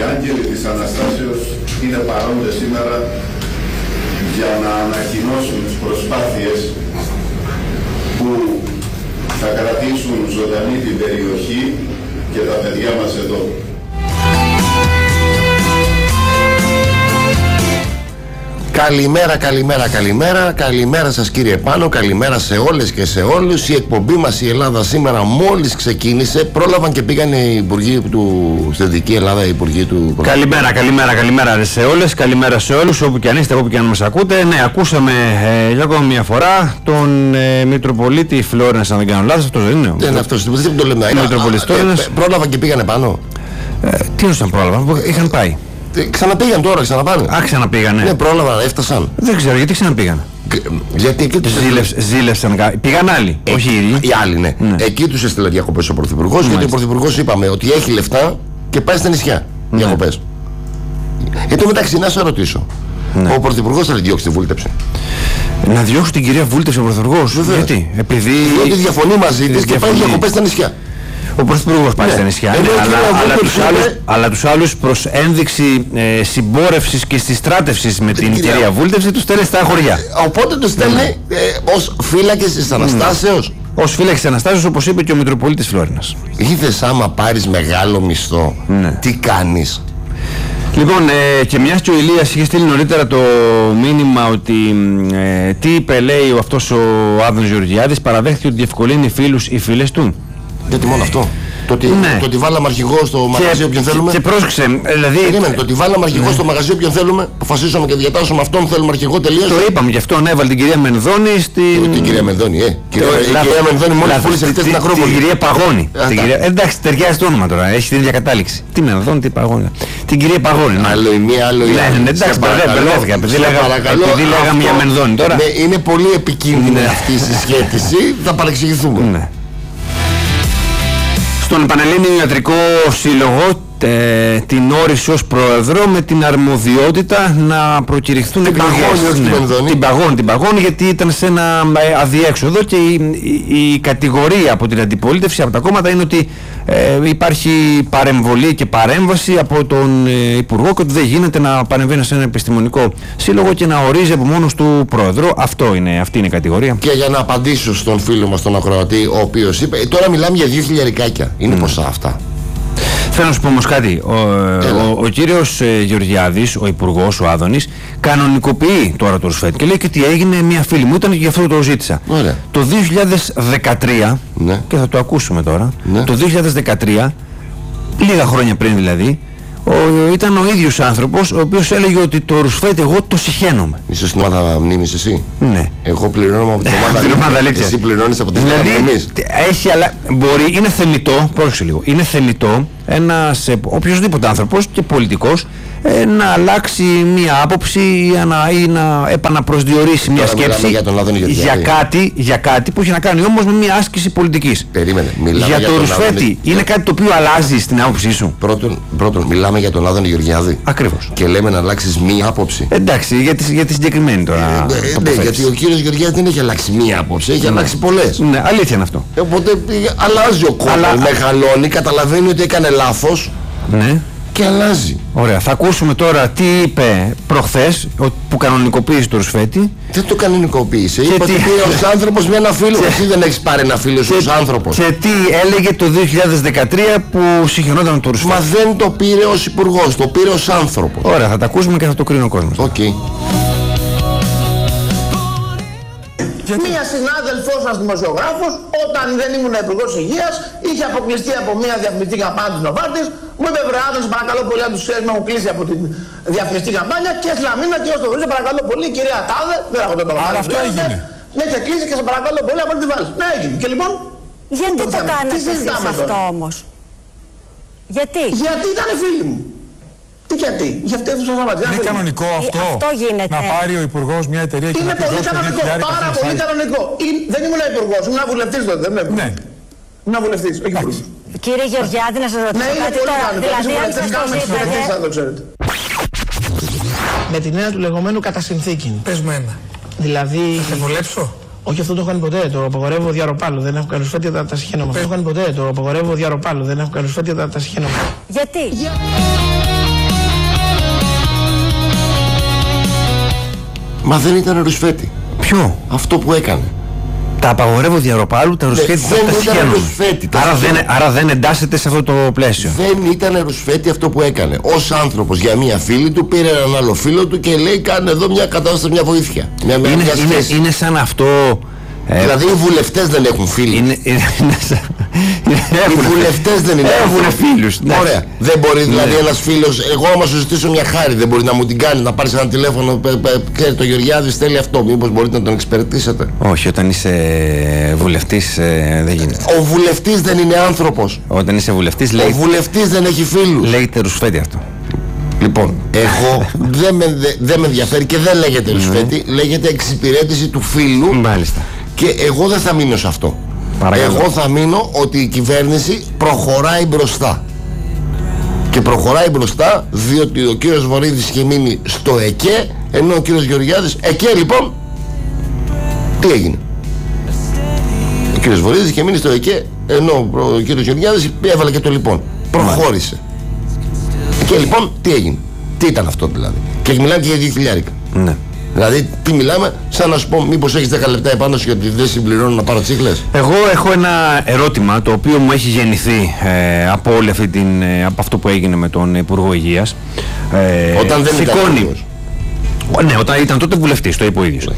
άγγελοι της Αναστάσεως είναι παρόντες σήμερα για να ανακοινώσουν τις προσπάθειες που θα κρατήσουν ζωντανή την περιοχή και τα παιδιά μας εδώ. Καλημέρα, καλημέρα, καλημέρα. Καλημέρα σας κύριε Πάνο, καλημέρα σε όλες και σε όλους. Η εκπομπή μας η Ελλάδα σήμερα μόλις ξεκίνησε. Πρόλαβαν και πήγαν οι υπουργοί στη Δυτική Ελλάδα, οι υπουργοί του... Καλημέρα, καλημέρα, καλημέρα σε όλες, καλημέρα σε όλους, όπου και αν είστε, όπου και αν μας ακούτε. Ναι, ακούσαμε για ακόμα μια φορά τον Μητροπολίτη Φλόρινας, αν δεν κάνω λάθος, αυτός δεν είναι? Δεν είναι αυτός, δεν το λέμε. Πρόλαβαν και πήγανε πάνω. Τι ώσταν πρόλαβαν, είχαν πάει. Ξαναπήγαν τώρα, ξαναπάνε. Α, ξαναπήγανε. Ναι, πρόλαβαν, έφτασαν. Δεν ξέρω γιατί ξαναπήγαν. Γιατί εκεί τους ζήλευσαν. Πήγαν άλλοι, όχι οι ίδιοι. Οι άλλοι, ναι. Εκεί τους έστειλε διακοπές ο Πρωθυπουργός, γιατί ο Πρωθυπουργός είπαμε ότι έχει λεφτά και πάει στα νησιά. Διακοπές. Εν τω μεταξύ, να σε ρωτήσω. Ο Πρωθυπουργός θα διώξει τη βούλτεψη. Να διώξει την κυρία Βούλτεψη ο Πρωθυπουργός? Γιατί? Επειδή διαφωνεί μαζί της και πάει διακοπές στα νησιά. Ο Πρωθυπουργός πάει στα νησιά, αλλά τους άλλους προς ένδειξη συμπόρευσης και συστράτευσης με την κυρία Βούλτεψη τους στέλνει στα χωριά. Οπότε τους στέλνει ως φύλακες της Αναστάσεως. Ως φύλακες της Αναστάσεως, όπως είπε και ο Μητροπολίτης Φλόρινας. Είδες άμα πάρεις μεγάλο μισθό, τι κάνεις? Λοιπόν, και μιας και ο Ηλίας είχε στείλει νωρίτερα το μήνυμα ότι τι είπε, λέει αυτός ο Άδωνης Γεωργιάδης, παραδέχθηκε ότι διευκολύνει φίλους ή φίλες του. Γιατί μόνο αυτό? Το ότι βάλαμε αρχηγό στο μαγαζί όποιον θέλουμε. Και πρόσεξε, δηλαδή. Το ότι βάλαμε αρχηγό στο μαγαζί όποιον θέλουμε, αποφασίσαμε και διατάσσουμε αυτόν, θέλουμε αρχηγό, τελείωσε. Το είπαμε γι' αυτό, έβαλε την κυρία Μενδώνη στην. Την κυρία Μενδώνη, κυρία Μενδώνη μόλις πούλησε χτες στην Ακρόπολη. Την κυρία Παγώνη. Εντάξει, ταιριάζει το όνομα τώρα, έχει την ίδια κατάληξη. Τι Μενδώνη, τι Παγώνη. Την κυρία Παγώνη. Άλλο η μία, άλλο η άλλη. Εντάξει, μπερδεύτηκα. Επειδή λέγαμε για Μενδώνη τώρα. Είναι πολύ επικίνδυνη αυτή η συσχέτιση, θα παρεξηγηθούμε. Στον Πανελλήνιο Ιατρικό Σύλλογο την όρισε ως πρόεδρο με την αρμοδιότητα να προκηρυχθούν εκλογές. Την Παγώνη, γιατί ήταν σε ένα αδιέξοδο και η κατηγορία από την αντιπολίτευση, από τα κόμματα, είναι ότι υπάρχει παρεμβολή και παρέμβαση από τον Υπουργό και ότι δεν γίνεται να παρεμβαίνει σε ένα επιστημονικό σύλλογο και να ορίζει από μόνος του πρόεδρο. Αυτή είναι η κατηγορία. Και για να απαντήσω στον φίλο μας τον ακροατή, ο οποίος είπε, τώρα μιλάμε για 2.000. Είναι ποσά αυτά. Θέλω να σου πω όμως κάτι. Ο κύριος Γεωργιάδης, ο υπουργός, ο Άδωνης, κανονικοποιεί τώρα το Ρουσφέτη και λέει και τι έγινε, μια φίλη μου ήταν και γι' αυτό το ζήτησα. Το 2013, και θα το ακούσουμε τώρα, το 2013, λίγα χρόνια πριν δηλαδή, ήταν ο ίδιος άνθρωπος ο οποίος έλεγε ότι το Ρουσφέτη εγώ το συχαίνομαι. Είσαι στην ομάδα μνήμης εσύ? Ναι. Εγώ πληρώνω από την ομάδα λήξης. Εσύ πληρώνεις από την ομάδα μνήμης. Είναι θεμιτό, πρόσεξε λίγο, είναι θεμιτό ένας οποιοσδήποτε άνθρωπος και πολιτικός να αλλάξει μία άποψη ή να επαναπροσδιορίσει μία σκέψη για κάτι που έχει να κάνει όμως με μία άσκηση πολιτικής. Περίμενε, για το Ρουσφέτη είναι κάτι το οποίο αλλάζει στην άποψή σου? Πρώτον, μιλάμε για τον Άδωνη Γεωργιάδη. Ακριβώς. Και λέμε να αλλάξεις μία άποψη. Εντάξει, για τη συγκεκριμένη τώρα. Ναι, γιατί ο κύριος Γεωργιάδη δεν έχει αλλάξει μία άποψη, έχει αλλάξει πολλές. Ναι, αλήθεια είναι αυτό. Οπότε αλλάζει ο κόσμος, μεγαλώνει, καταλαβαίνει ότι έκανε λάθος. Ναι. Και αλλάζει. Ωραία, θα ακούσουμε τώρα τι είπε προχθές που κανονικοποίησε το Ρουσφέτη. Δεν το κανονικοποίησε. Είπε ότι πήρε ως άνθρωπος με ένα φίλο. Εσύ δεν έχεις πάρει ένα φίλο ως άνθρωπος. Και τι έλεγε το 2013 που συγχαινόταν το Ρουσφέτη? Μα δεν το πήρε ως υπουργός, το πήρε ως άνθρωπος. Ωραία, θα τα ακούσουμε και θα το κρίνει ο κόσμος. Μία συνάδελφός σας δημοσιογράφος, όταν δεν ήμουν υπουργός υγείας, είχε αποκλειστεί από μία διαφημιστική καμπάνια της Νοβάρτης. Μου είπε βρε Άδωνη, παρακαλώ πολύ, αν τους ξέρεις με έχουν κλείσει από την διαφημιστική καμπάνια και σλαμίνα και ως το βρήσε παρακαλώ πολύ, κυρία Τάδε, δεν έχω το όνομα. Άρα αυτό έγινε. Ναι, και κλείσει και σε παρακαλώ πολύ, από τη βάλεις. Ναι, έγινε. Και λοιπόν. Γιατί το κάνατε εσείς αυτό όμως? Γιατί? Γιατί ήταν φίλοι μου. Τι γιατί, για αυτές τους αζαβατζιάς. Είναι κανονικό αυτό? Αυτό γίνεται. Να πάρει ο υπουργός μια εταιρεία και είναι να πολύ κανονικό, πάρα πολύ κανονικό. Δεν ήμουν υπουργός, ήμουν βουλευτής τότε, δεν ήμουν. Ναι. Ήμουν βουλευτής, όχι υπουργός. Κύριε Γεωργιάδη, να σας ρωτήσω κάτι τώρα. Δηλαδή, αν σας το ζήτατε... Με την έννοια του λεγόμενου κατά συνθήκη. Πες με ένα. Δηλαδή... Θα σε βολέψω? Όχι, αυτό το έχω κάνει ποτέ. Το απαγορεύω διαρροπάλου. Δεν έχω κάνει φέτια τα συχαίνομαι. Το έχω κάνει ποτέ. Το απαγορεύω διαρροπάλου. Δεν έχω κάνει φέτια τα συχαίνομαι. Γιατί? Μα δεν ήταν ρουσφέτη. Ποιο? Αυτό που έκανε. Τα απαγορεύω διαρροπάλου, τα ρουσφέτη δεν ήταν ρουσφέτη. Άρα δεν εντάσσεται σε αυτό το πλαίσιο. Δεν ήταν ρουσφέτη αυτό που έκανε. Ως άνθρωπος για μία φίλη του πήρε έναν άλλο φίλο του και λέει: κάνε εδώ μια κατάσταση, μια βοήθεια. Είναι σαν αυτό. Δηλαδή οι βουλευτές δεν έχουν φίλοι. Οι βουλευτές δεν έχουν φίλους. Ωραία. Δεν μπορεί δηλαδή ένας φίλος, εγώ άμα σου ζητήσω μια χάρη, δεν μπορεί να μου την κάνει, να πάρεις ένα τηλέφωνο, ξέρει το Γεωργιάδης θέλει αυτό, μήπως μπορείτε να τον εξυπηρετήσετε? Όχι, όταν είσαι βουλευτής δεν γίνεται. Ο βουλευτής δεν είναι άνθρωπος. Όταν είσαι βουλευτής, ο βουλευτής δεν έχει φίλους. Λέγεται ρουσφέτη αυτό. Λοιπόν, εγώ δεν με ενδιαφέρει και δεν λέγεται ρουσφέτη, λέγεται εξυπηρέτηση του φίλου. Μάλιστα. Και εγώ δεν θα μείνω σε αυτό. Παρακαλώ. Εγώ θα μείνω ότι η κυβέρνηση προχωράει μπροστά. Και προχωράει μπροστά διότι ο κύριος Βορίδης είχε μείνει στο ΕΚΕ, ενώ ο κύριος Γεωργιάδης, ΕΚΕ λοιπόν, τι έγινε? Ο κύριος Βορίδης είχε μείνει στο ΕΚΕ, ενώ ο κύριος Γεωργιάδης έβαλε και το λοιπόν. Προχώρησε. Και λοιπόν τι έγινε? Τι ήταν αυτό δηλαδή? Και μιλάμε και για 2.000. Ναι. Δηλαδή, τι μιλάμε, σαν να σου πω, μήπως έχεις 10 λεπτά επάνω σου γιατί δεν συμπληρώνω να πάρω τσίχλες. Εγώ έχω ένα ερώτημα το οποίο μου έχει γεννηθεί από όλη αυτή από αυτό που έγινε με τον Υπουργό Υγείας. Όταν δεν ήταν υπουργός. Ναι, όταν ήταν τότε βουλευτής, το είπε ο ίδιος.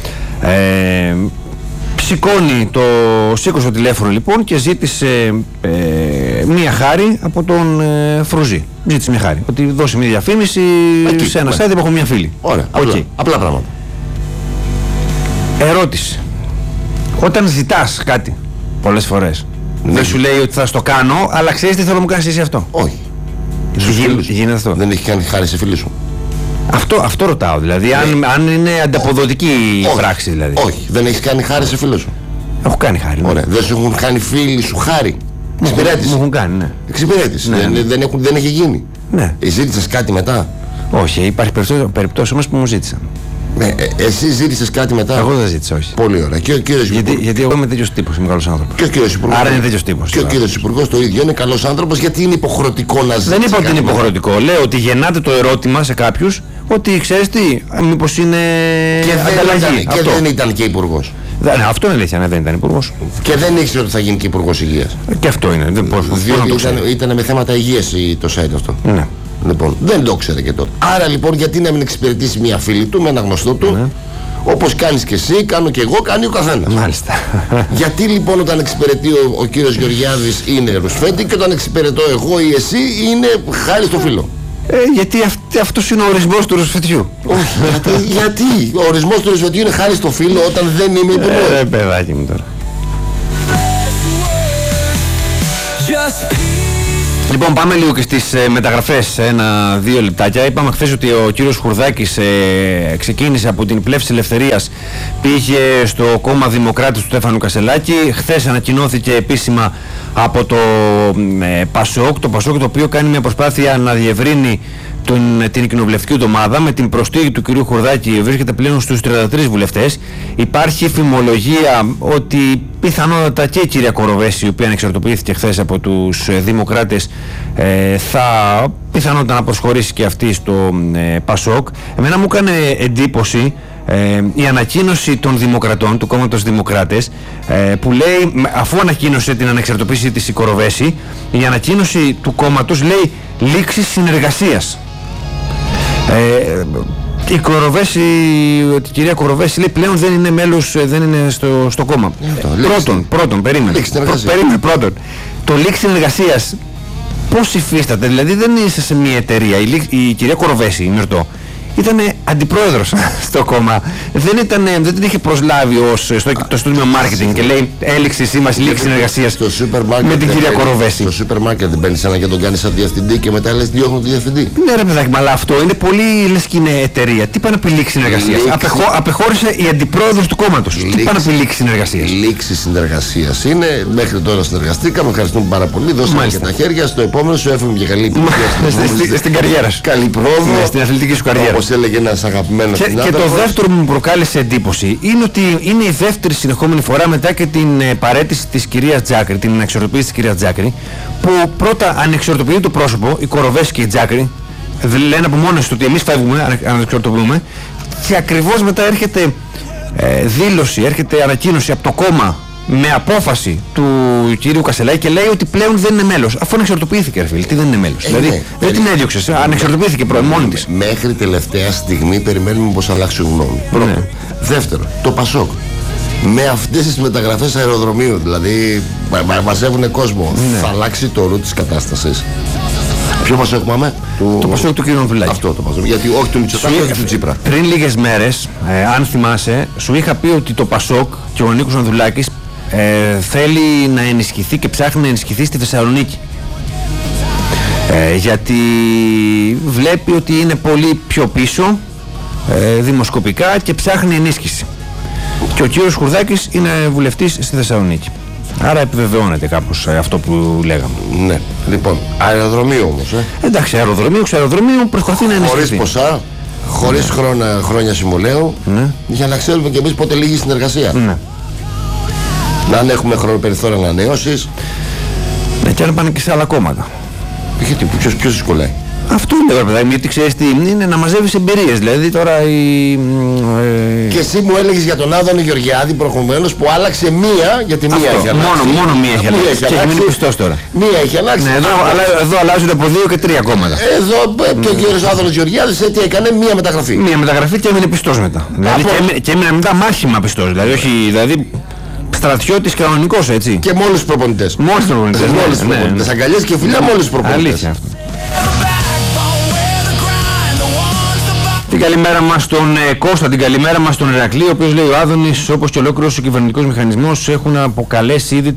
Σήκωσε το τηλέφωνο λοιπόν και ζήτησε μία χάρη από τον Φρουζή. Ζήτησε μία χάρη. Ότι δώσει μία διαφήμιση σε ένα site που έχω μία φίλη. Ωραία, απλά πράγματα. Ερώτηση. Όταν ζητάς κάτι πολλές φορές, δεν σου λέει ότι θα στο κάνω, αλλά ξέρεις τι θέλω να μου κάνεις εσύ αυτό? Όχι. Γίνεται αυτό? Δεν έχει κάνει χάρη σε φίλη σου? Αυτό ρωτάω, δηλαδή, αν είναι ανταποδοτική η πράξη δηλαδή. Όχι, δεν έχεις κάνει χάρη σε φίλο σου? Έχω κάνει χάρη. Ναι. Ωραία, δεν σου έχουν κάνει φίλοι σου χάρη? Εξυπηρέτηση. Μου έχουν κάνει, ναι. Εξυπηρέτηση, δεν έχει γίνει. Ναι. Ζήτησες κάτι μετά? Όχι, υπάρχει περιπτώσεις όμως που μου ζήτησαν. Εσύ ζήτησες κάτι μετά? Εγώ δεν ζήτησα, όχι. Πολύ ωραία. Και ο κύριος γιατί εγώ είμαι τέτοιος τύπος, είμαι καλός άνθρωπος. Και ο κύριος Υπουργός. Άρα είναι τέτοιος τύπος. Και ο κύριος Υπουργός το ίδιο είναι καλός άνθρωπος, γιατί είναι υποχρεωτικό να ζητήσει? Δεν είπα ότι είναι υποχρεωτικό. Λέω ότι γεννάται το ερώτημα σε κάποιους ότι ξέρεις τι, μήπως είναι ανταλλαγή. Και δεν ήταν και υπουργός. Ναι, αυτό είναι αλήθεια, δεν ήταν υπουργός. Και δεν ήξερε ότι θα γίνει και υπουργός υγείας. Και αυτό είναι. Διότι ήταν με θέματα υγείας το site αυτό. Ναι. Λοιπόν, δεν το ξέρε και τότε. Άρα λοιπόν, γιατί να μην εξυπηρετήσει μια φίλη του με ένα γνωστό του? Ναι. Όπως κάνεις και εσύ, κάνω και εγώ, κάνει ο καθένας. Μάλιστα. Γιατί λοιπόν όταν εξυπηρετεί ο κύριος Γεωργιάδης είναι ρουσφέτη και όταν εξυπηρετώ εγώ ή εσύ είναι χάρη στο φίλο? Γιατί αυτός είναι ο ορισμός του ρουσφετιού. Όχι, γιατί ο ορισμός του ρουσφετιού είναι χάρη στο φίλο όταν δεν είμαι υπουργός? Παιδάκι μου τώρα. Λοιπόν, πάμε λίγο και στις μεταγραφές, 1-2 λεπτάκια. Είπαμε χθες ότι ο κύριος Χουρδάκης ξεκίνησε από την Πλεύση Ελευθερίας, πήγε στο κόμμα Δημοκράτης του Στέφανου Κασελάκη. Χθες ανακοινώθηκε επίσημα από το ΠΑΣΟΚ, το οποίο κάνει μια προσπάθεια να διευρύνει την κοινοβουλευτική του ομάδα. Με την προστίγη του κυρίου Χουρδάκη βρίσκεται πλέον στους 33 βουλευτές. Υπάρχει φημολογία ότι πιθανότατα και η κυρία Κοροβέση, η οποία ανεξαρτοποιήθηκε χθες από τους Δημοκράτες, θα πιθανότατα να προσχωρήσει και αυτή στο ΠΑΣΟΚ. Εμένα μου έκανε εντύπωση η ανακοίνωση των Δημοκρατών, του κόμματος Δημοκράτες, που λέει, αφού ανακοίνωσε την ανεξαρτοποίηση της η Κοροβέση, η ανακοίνωση του κόμματος λέει λήξη συνεργασίας. Η κυρία Κοροβέση λέει πλέον δεν είναι μέλος, δεν είναι στο κόμμα. Πρώτον, περίμενε. Πρώτον, το λήξη συνεργασίας πώς υφίσταται? Δηλαδή δεν είσαι σε μια εταιρεία. Η κυρία Κοροβέση, Μυρτώ, ήταν αντιπρόεδρος στο κόμμα. Δεν την είχε προσλάβει στο στούντιο marketing και λέει έληξη σήμαση, λήξη συνεργασίας με την κυρία Κοροβέση. Στο σούπερ μάρκετ δεν παίρνεις ένα και τον κάνεις σαν διευθυντή και μετά λες διώχνω τον διευθυντή? Ναι ρε παιδάκι, αλλά αυτό είναι πολύ λες και είναι εταιρεία. Τι πάνε να πει λήξη συνεργασίας? Απεχώρησε η αντιπρόεδρος του κόμματος. Τι πάνε να πει λήξη συνεργασίας? Λήξη συνεργασίας είναι μέχρι τώρα συνεργαστήκαμε, ευχαριστούμε πάρα πολύ, δώσαμε και τα χέρια. Στο επόμενο σου έφυγε και καλή επιτυχία στην καριέρα σου. Καλή πρόοδο στην αθλητική σου καριέρα. Έλεγε ένας αγαπημένος και το δεύτερο που μου προκάλεσε εντύπωση είναι ότι είναι η δεύτερη συνεχόμενη φορά μετά και την παραίτηση της κυρίας Τζάκρη, την ανεξαρτοποίηση της κυρίας Τζάκρη, που πρώτα ανεξαρτοποιεί το πρόσωπο, η Κοροβέση και η Τζάκρη, λένε από μόνες του ότι εμείς φεύγουμε, ανεξαρτοποιούμε, Και ακριβώς μετά έρχεται δήλωση, έρχεται ανακοίνωση από το κόμμα με απόφαση του κυρίου Κασελάκη και λέει ότι πλέον δεν είναι μέλος. Αφού ανεξαρτοποιήθηκε, ρε φίλε, τι δεν είναι μέλος. Δηλαδή δεν την έδιωξες, ανεξαρτοποιήθηκε μόνη της. Μέχρι τελευταία στιγμή περιμένουμε πως αλλάξει γνώμη. Πρώτον. Δεύτερον, το Πασόκ. Με αυτές τις μεταγραφές αεροδρομίου, δηλαδή μαζεύουνε κόσμο, θα αλλάξει το ρου της κατάστασης. Ποιο Πασόκ πάμε? Το Πασόκ του κ. Νοδουλάκη. Αυτό το Πασόκ. Γιατί όχι του Μητσοτάκη, όχι του Τσίπρα. Πριν λίγες μέρες, αν θυμάσαι, σου είχα πει ότι το Πασόκ και ο Νίκος Νοδουλάκης θέλει να ενισχυθεί και ψάχνει να ενισχυθεί στη Θεσσαλονίκη. Γιατί βλέπει ότι είναι πολύ πιο πίσω δημοσκοπικά και ψάχνει ενίσχυση. Και ο κύριος Χουρδάκης είναι βουλευτής στη Θεσσαλονίκη. Άρα επιβεβαιώνεται κάπως αυτό που λέγαμε. Ναι. Λοιπόν, αεροδρομίου όμως. Εντάξει, αεροδρομίου προσπαθεί να ενισχυθεί. Χωρίς ποσά, χωρίς χρόνια συμβολέου, για να ξέρουμε και εμείς πότε λύγει η συνεργασία. Ναι. Να αν έχουμε χρονοπεριθώριο ανανέωσης. Ναι, και αν πάνε και σε άλλα κόμματα. Γιατί, ποιος δυσκολάει? Αυτό είναι, βέβαια, γιατί ξέρεις τι είναι, να μαζεύεις εμπειρίες. Δηλαδή τώρα Και εσύ μου έλεγες για τον Άδωνη Γεωργιάδη προηγουμένως που άλλαξε μία, γιατί μία έχει αλλάξει. Μόνο μία έχει αλλάξει. Και έχει μείνει πιστός τώρα. Μία έχει αλλάξει. Ναι, εδώ αλλάζουν από 2 και 3 κόμματα. Εδώ και ο κύριος Άδωνος Γεωργιάδης έτσι έκανε μία μεταγραφή. Μία μεταγραφή και έμεινε πιστός μετά. Δηλαδή και έμεινε μετά μάχημα πιστός. Δηλαδή, όχι, δηλαδή στρατιώτης κανονικός, έτσι. Και με όλους τους προπονητές. Μόλις τους προπονητές. Αγκαλιές και φιλιά με όλους τους προπονητές. Αλήθεια αυτό. Την καλημέρα μας στον Κώστα, την καλημέρα μας στον Ηρακλή, ο οποίος λέει: ο Άδωνης, όπως και ολόκληρος ο κυβερνητικός μηχανισμός, έχουν απολέσει ήδη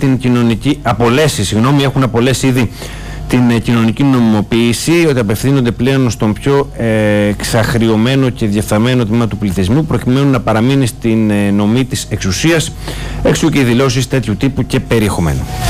την κοινωνική νομιμοποίηση, ότι απευθύνονται πλέον στον πιο εξαχριωμένο και διαφθαρμένο τμήμα του πληθυσμού, προκειμένου να παραμείνει στην νομή της εξουσίας, εξού και οι δηλώσεις τέτοιου τύπου και περιεχομένου.